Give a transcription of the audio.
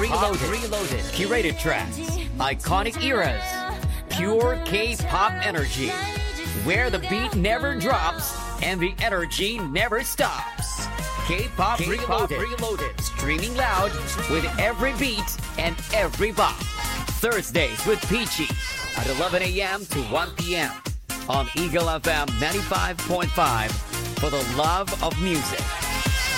Reloaded. Curated tracks. Iconic eras. Pure K-pop energy. Where the beat never drops and the energy never stops. K-pop Reloaded. Streaming loud with every beat and every bop. Thursdays with Peachy at 11 a.m. to 1 p.m. on Eagle FM 95.5 for the love of music.